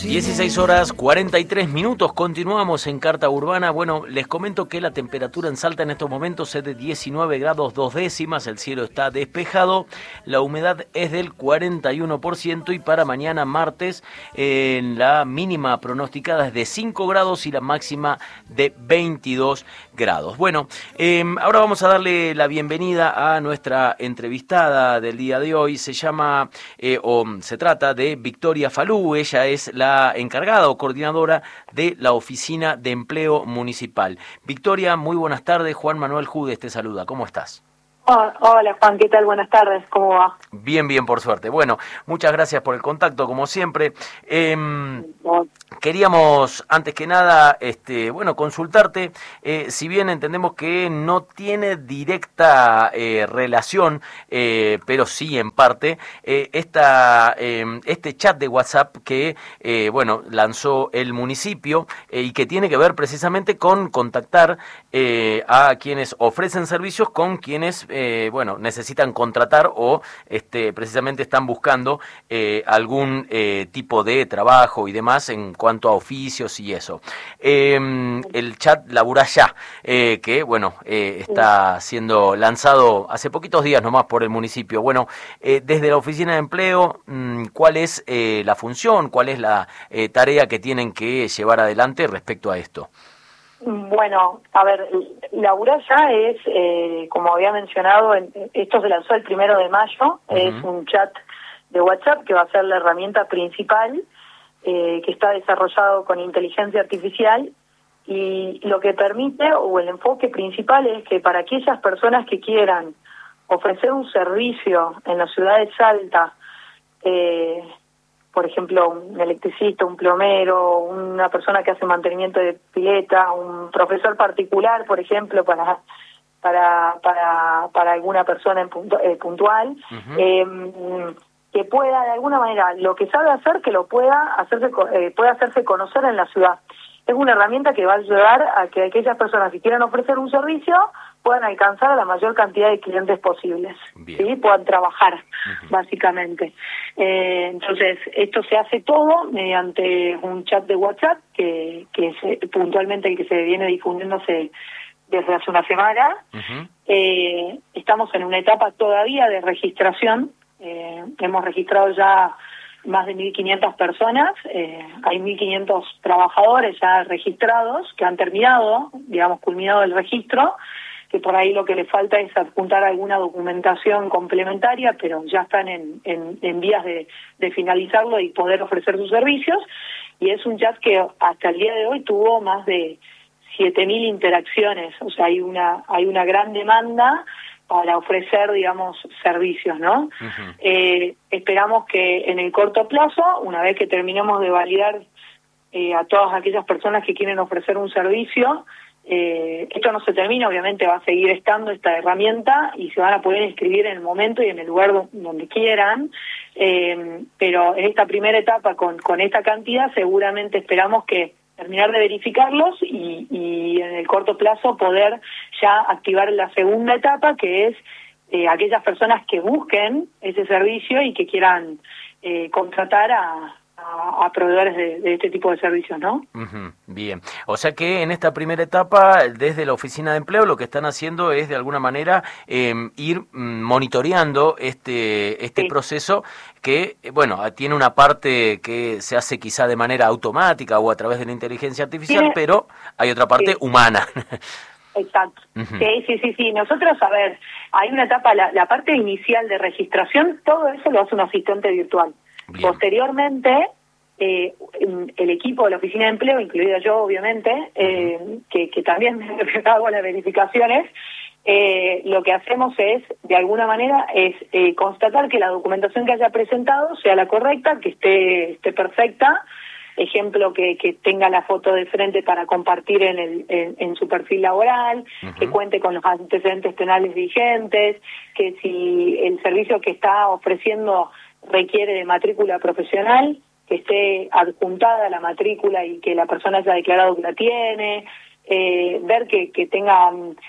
16 horas 43 minutos, continuamos en Carta Urbana. Bueno, les comento que la temperatura en Salta en estos momentos es de 19 grados 2 décimas, el cielo está despejado, la humedad es del 41% y para mañana martes la mínima pronosticada es de 5 grados y la máxima de 22 grados. Bueno, ahora vamos a darle la bienvenida a nuestra entrevistada del día de hoy. Se trata de Victoria Falú. Ella es la encargada o coordinadora de la Oficina de Empleo Municipal. Victoria, muy buenas tardes. Juan Manuel Judes te saluda. ¿Cómo estás? Hola Juan, ¿qué tal? Buenas tardes, ¿cómo va? Bien, por suerte. Bueno, muchas gracias por el contacto, como siempre. Queríamos, antes que nada, consultarte, si bien entendemos que no tiene directa relación, pero sí en parte, este chat de WhatsApp que, lanzó el municipio y que tiene que ver precisamente con contactar a quienes ofrecen servicios con quienes necesitan contratar o precisamente están buscando algún tipo de trabajo y demás en cuanto a oficios y eso. El chat Laburá Ya, está siendo lanzado hace poquitos días nomás por el municipio. Bueno, desde la Oficina de Empleo, ¿cuál es la función, cuál es la tarea que tienen que llevar adelante respecto a esto? Bueno, a ver, Laburá Ya es, como había mencionado, esto se lanzó el 1 de mayo, es un chat de WhatsApp que va a ser la herramienta principal, que está desarrollado con inteligencia artificial, y lo que permite, o el enfoque principal, es que para aquellas personas que quieran ofrecer un servicio en la ciudad de Salta, por ejemplo, un electricista, un plomero, una persona que hace mantenimiento de pileta, un profesor particular, por ejemplo, para alguna persona puntual, que pueda de alguna manera, lo que sabe hacer, que lo pueda hacerse conocer en la ciudad. Es una herramienta que va a ayudar a que aquellas personas que quieran ofrecer un servicio puedan alcanzar a la mayor cantidad de clientes posibles, ¿sí? Puedan trabajar, básicamente. Entonces, esto se hace todo mediante un chat de WhatsApp, que es puntualmente el que se viene difundiéndose desde hace una semana. Estamos en una etapa todavía de registración. Hemos registrado ya más de 1.500 personas, hay 1.500 trabajadores ya registrados que han terminado, culminado el registro, que por ahí lo que le falta es adjuntar alguna documentación complementaria, pero ya están en vías de finalizarlo y poder ofrecer sus servicios, y es un chat que hasta el día de hoy tuvo más de 7.000 interacciones, o sea, hay una gran demanda para ofrecer, servicios, ¿no? Esperamos que en el corto plazo, una vez que terminemos de validar a todas aquellas personas que quieren ofrecer un servicio, esto no se termina, obviamente va a seguir estando esta herramienta y se van a poder inscribir en el momento y en el lugar donde quieran, pero en esta primera etapa con esta cantidad seguramente esperamos que terminar de verificarlos y en el corto plazo poder ya activar la segunda etapa, que es aquellas personas que busquen ese servicio y que quieran contratar a proveedores de este tipo de servicios, ¿no? Bien, o sea que en esta primera etapa, desde la Oficina de Empleo, lo que están haciendo es de alguna manera ir monitoreando este proceso que, tiene una parte que se hace quizá de manera automática o a través de la inteligencia artificial, pero hay otra parte humana. Exacto. Sí. Nosotros, hay una etapa, la parte inicial de registración, todo eso lo hace un asistente virtual. Bien. Posteriormente, el equipo de la Oficina de Empleo, incluida yo, obviamente, que también hago las verificaciones, lo que hacemos es, de alguna manera, constatar que la documentación que haya presentado sea la correcta, que esté perfecta. Ejemplo, que tenga la foto de frente para compartir en su perfil laboral, que cuente con los antecedentes penales vigentes, que si el servicio que está ofreciendo requiere de matrícula profesional, que esté adjuntada la matrícula y que la persona haya declarado que la tiene, ver que tenga,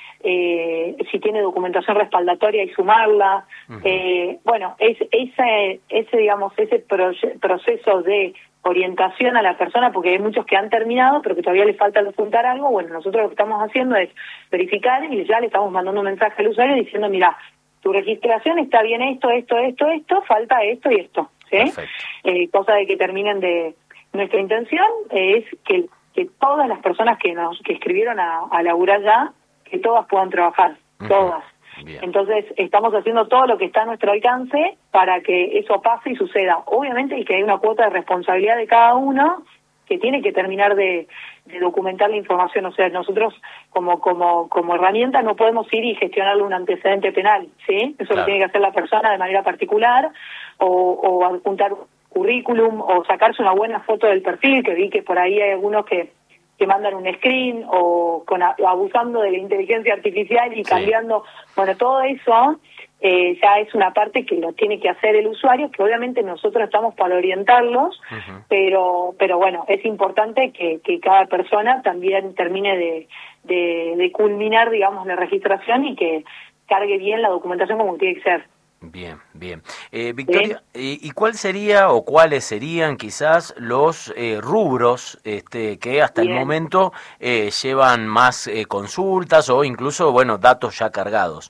si tiene documentación respaldatoria y sumarla. Ese proceso de orientación a la persona, porque hay muchos que han terminado, pero que todavía les falta apuntar algo. Bueno, nosotros lo que estamos haciendo es verificar y ya le estamos mandando un mensaje al usuario diciendo, mira, tu registración está bien esto, falta esto y esto, ¿sí? Cosa de que terminen de... Nuestra intención es que todas las personas que escribieron a laburar ya, que todas puedan trabajar, todas. Bien. Entonces, estamos haciendo todo lo que está a nuestro alcance para que eso pase y suceda. Obviamente, y que hay una cuota de responsabilidad de cada uno que tiene que terminar de documentar la información. O sea, nosotros como herramienta no podemos ir y gestionarle un antecedente penal, ¿sí? Eso lo tiene que hacer la persona de manera particular, o adjuntar un currículum, o sacarse una buena foto del perfil, que vi que por ahí hay algunos que mandan un screen, o abusando de la inteligencia artificial y cambiando. Bueno, todo eso ya es una parte que lo tiene que hacer el usuario, que obviamente nosotros estamos para orientarlos, pero bueno, es importante que cada persona también termine de culminar, digamos, la registración y que cargue bien la documentación como tiene que ser. Bien, bien. Victoria, ¿y cuál sería o cuáles serían quizás los rubros que hasta el momento llevan más consultas o incluso, bueno, datos ya cargados?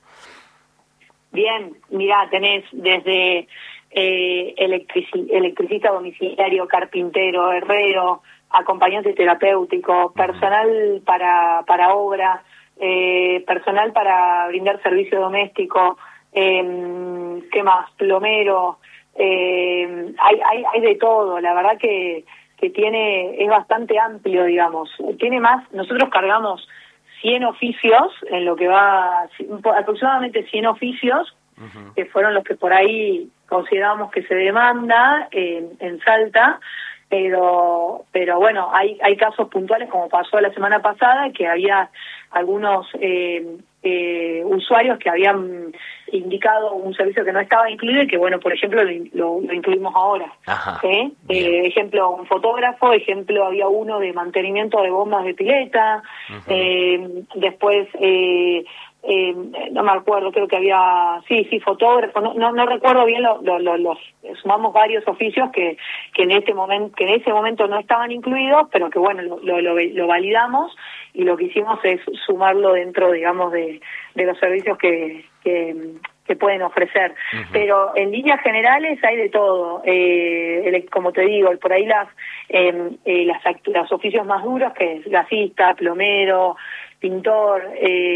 Bien, mirá, tenés desde electricista domiciliario, carpintero, herrero, acompañante terapéutico, personal para obra, personal para brindar servicio doméstico, ¿qué más? Plomero, hay de todo. La verdad que es bastante amplio, digamos. Tiene más, nosotros cargamos 100 oficios, en lo que va aproximadamente 100 oficios, que fueron los que por ahí consideramos que se demanda en Salta, pero bueno, hay casos puntuales, como pasó la semana pasada, que había algunos usuarios que habían indicado un servicio que no estaba incluido y que, bueno, por ejemplo, lo incluimos ahora. Ejemplo, un fotógrafo, había uno de mantenimiento de bombas de pileta, después... no me acuerdo, creo que había, fotógrafo, no recuerdo bien, los sumamos varios oficios que en ese momento no estaban incluidos, pero que bueno, lo validamos y lo que hicimos es sumarlo dentro, digamos, de los servicios que pueden ofrecer. Pero en líneas generales hay de todo, como te digo, por ahí los oficios más duros, que es gasista, plomero, pintor,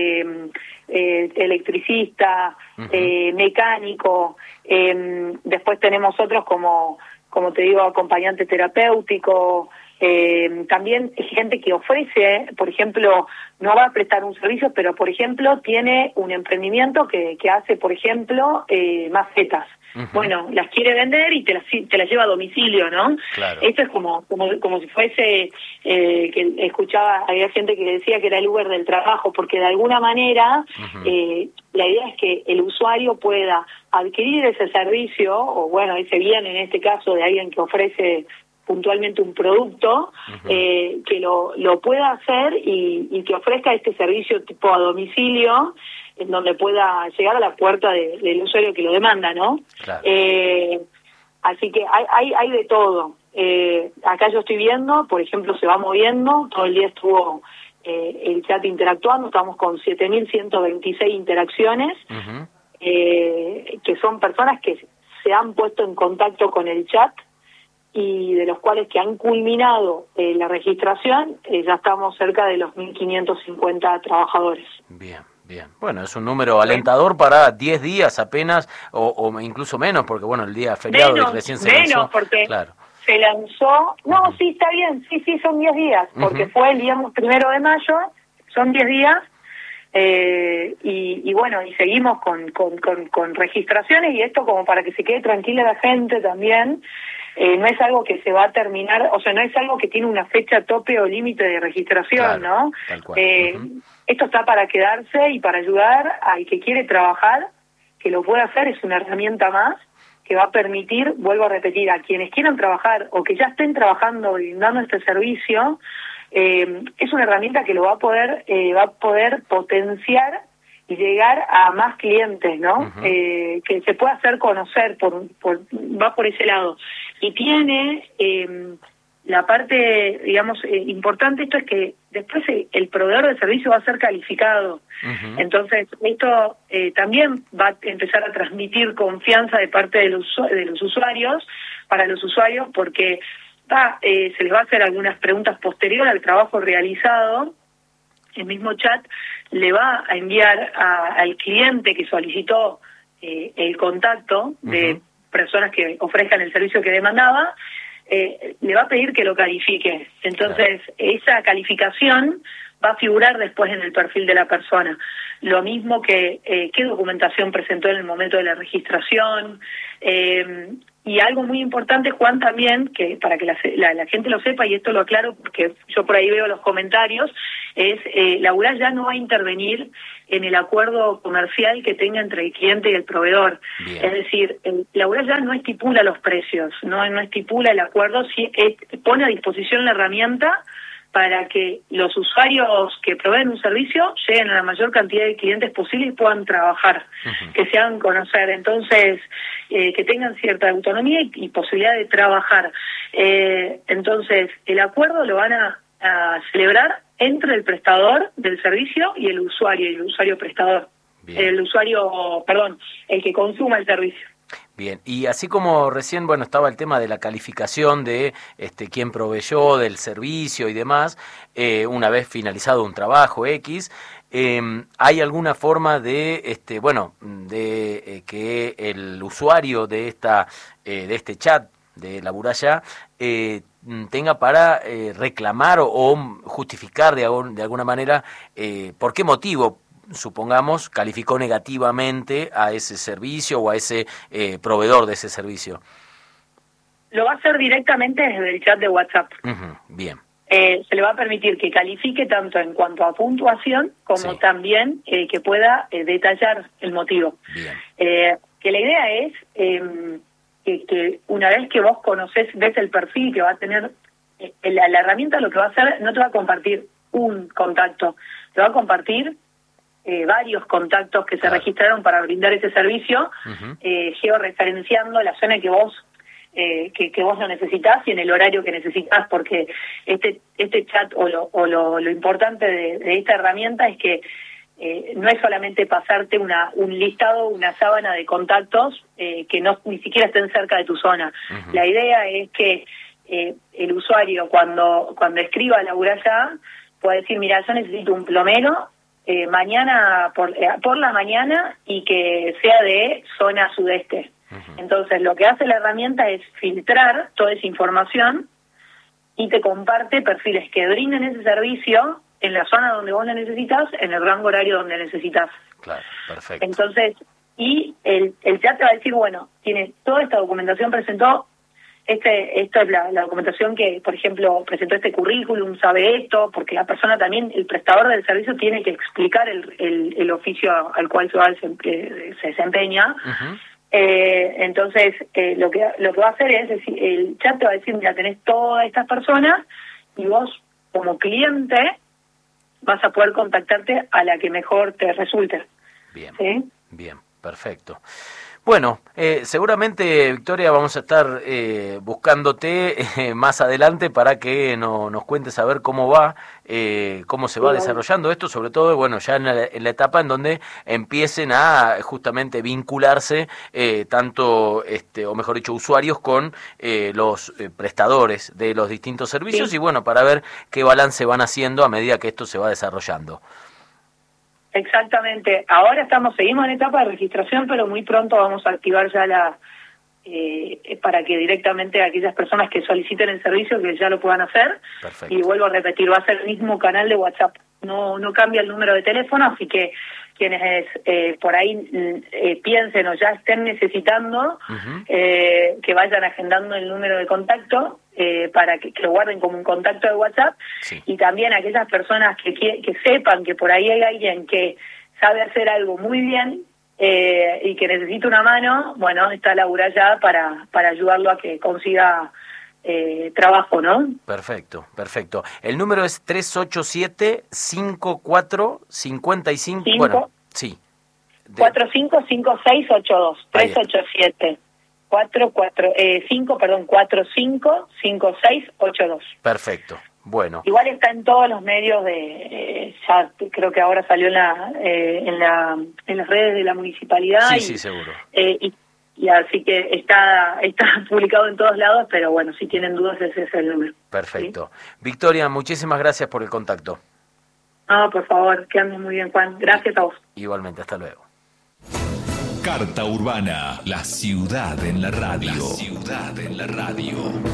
electricista, mecánico, después tenemos otros como te digo, acompañante terapéutico, también gente que ofrece, por ejemplo, no va a prestar un servicio, pero por ejemplo tiene un emprendimiento que hace, por ejemplo, macetas. Bueno, las quiere vender y te las lleva a domicilio, ¿no? Claro. Esto es como si fuese, que escuchaba, había gente que decía que era el Uber del trabajo, porque de alguna manera la idea es que el usuario pueda adquirir ese servicio, o bueno, ese bien en este caso de alguien que ofrece puntualmente un producto, que lo pueda hacer y que ofrezca este servicio tipo a domicilio, en donde pueda llegar a la puerta del usuario que lo demanda, ¿no? Claro. Así que hay de todo. Acá yo estoy viendo, por ejemplo, se va moviendo, todo el día estuvo el chat interactuando, estamos con 7.126 interacciones, que son personas que se han puesto en contacto con el chat, y de los cuales que han culminado la registración, ya estamos cerca de los 1.550 trabajadores. Bien. Bien, bueno, es un número alentador para 10 días apenas, o incluso menos, porque bueno, el día feriado recién se lanzó. Menos, porque se lanzó, sí, está bien, sí, son 10 días, porque fue el día 1 de mayo, son 10 días, y bueno, y seguimos con registraciones, y esto como para que se quede tranquila la gente también. No es algo que se va a terminar, o sea, no es algo que tiene una fecha tope o límite de registración, ¿no? Tal cual. Esto está para quedarse y para ayudar al que quiere trabajar, que lo pueda hacer, es una herramienta más que va a permitir, vuelvo a repetir, a quienes quieran trabajar o que ya estén trabajando brindando este servicio, es una herramienta que lo va a poder potenciar y llegar a más clientes, ¿no? Que se pueda hacer conocer, va por ese lado. Y tiene la parte, digamos, importante, esto es que después el proveedor de servicio va a ser calificado. Entonces, esto también va a empezar a transmitir confianza de parte de los usuarios, para los usuarios, porque se les va a hacer algunas preguntas posteriores al trabajo realizado. El mismo chat le va a enviar al cliente que solicitó el contacto de personas que ofrezcan el servicio que demandaba, le va a pedir que lo califique. Entonces, esa calificación va a figurar después en el perfil de la persona. Lo mismo que qué documentación presentó en el momento de la registración. Y algo muy importante, Juan, también, que para que la gente lo sepa, y esto lo aclaro porque yo por ahí veo los comentarios, es la URA ya no va a intervenir en el acuerdo comercial que tenga entre el cliente y el proveedor. Bien. Es decir, la URA ya no estipula los precios, no estipula el acuerdo, pone a disposición la herramienta para que los usuarios que proveen un servicio lleguen a la mayor cantidad de clientes posible y puedan trabajar, que se hagan conocer. Entonces, que tengan cierta autonomía y posibilidad de trabajar. Entonces, el acuerdo lo van a celebrar entre el prestador del servicio y el usuario prestador. Bien. El que consuma el servicio. Bien, y así como recién, estaba el tema de la calificación de quién proveyó del servicio y demás, una vez finalizado un trabajo X, ¿hay alguna forma de, que el usuario de este chat de La Buraya tenga para reclamar o justificar de alguna manera por qué motivo, supongamos, calificó negativamente a ese servicio o a ese proveedor de ese servicio? Lo va a hacer directamente desde el chat de WhatsApp. Bien. Se le va a permitir que califique tanto en cuanto a puntuación como también que pueda detallar el motivo. Bien. Que la idea es que una vez que vos ves el perfil que va a tener, la herramienta lo que va a hacer, no te va a compartir un contacto, te va a compartir varios contactos que se registraron para brindar ese servicio, georreferenciando la zona que vos lo necesitas y en el horario que necesitas, porque este chat o lo importante de esta herramienta es que no es solamente pasarte un listado, una sábana de contactos que ni siquiera estén cerca de tu zona. La idea es que el usuario cuando escriba a la Buraya pueda decir, mira, yo necesito un plomero mañana por la mañana y que sea de zona sudeste. Entonces, lo que hace la herramienta es filtrar toda esa información y te comparte perfiles que brinden ese servicio en la zona donde vos lo necesitas, en el rango horario donde necesitas. Claro, perfecto. Entonces, y el chat te va a decir, tiene toda esta documentación, presentó esta es la documentación que, por ejemplo, presentó este currículum, sabe esto, porque la persona también, el prestador del servicio, tiene que explicar el oficio al cual se desempeña. Entonces, lo que va a hacer es decir, el chat te va a decir, mira, tenés todas estas personas y vos, como cliente, vas a poder contactarte a la que mejor te resulte. Bien, ¿sí? Bien, perfecto. Bueno, seguramente, Victoria, vamos a estar buscándote más adelante para que nos cuentes a ver cómo va, cómo se va desarrollando esto, sobre todo, ya en la etapa en donde empiecen a justamente vincularse tanto, o mejor dicho, usuarios con los prestadores de los distintos servicios y para ver qué balance van haciendo a medida que esto se va desarrollando. Exactamente. Ahora seguimos en etapa de registración, pero muy pronto vamos a activar ya para que directamente aquellas personas que soliciten el servicio que ya lo puedan hacer. Perfecto. Y vuelvo a repetir, va a ser el mismo canal de WhatsApp. No cambia el número de teléfono, así que quienes por ahí piensen o ya estén necesitando, que vayan agendando el número de contacto para que lo guarden como un contacto de WhatsApp. Sí. Y también aquellas personas que sepan que por ahí hay alguien que sabe hacer algo muy bien y que necesita una mano, está la Buraya para ayudarlo a que consiga trabajo, ¿no? Perfecto. El número es 387-5455. Sí. 455682. 387 455682. Perfecto. Bueno. Igual está en todos los medios ya creo que ahora salió en las redes de la municipalidad. Sí, seguro. Y así que está publicado en todos lados, pero bueno, si tienen dudas ese es el número. Perfecto. ¿Sí? Victoria, muchísimas gracias por el contacto. No, por favor, que andes muy bien, Juan. Gracias a vos. Igualmente, hasta luego. Carta Urbana, la ciudad en la radio. La ciudad en la radio.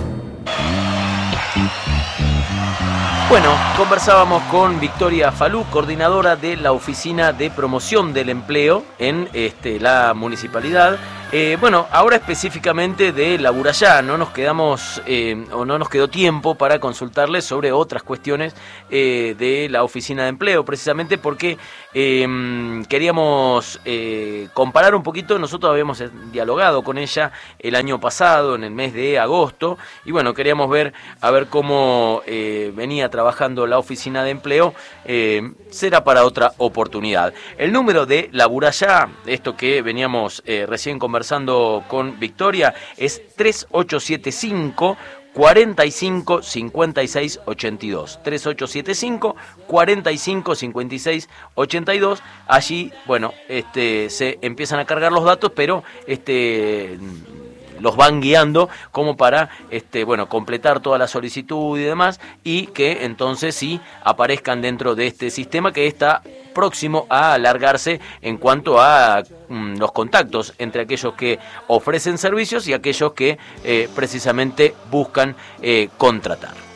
Bueno, conversábamos con Victoria Falú, coordinadora de la Oficina de Promoción del Empleo en la municipalidad. Bueno, ahora específicamente de Laburayá, no nos quedamos o no nos quedó tiempo para consultarles sobre otras cuestiones de la Oficina de Empleo, precisamente porque queríamos comparar un poquito. Nosotros habíamos dialogado con ella el año pasado, en el mes de agosto, y bueno, queríamos ver cómo venía trabajando la Oficina de Empleo. Será para otra oportunidad. El número de Laburayá, esto que veníamos recién conversando con Victoria, es 3875 45 56 82. 3875 45 56 82. Allí, bueno, se empiezan a cargar los datos, pero los van guiando como para completar toda la solicitud y demás, y que entonces sí aparezcan dentro de este sistema que está próximo a alargarse en cuanto a los contactos entre aquellos que ofrecen servicios y aquellos que precisamente buscan contratar.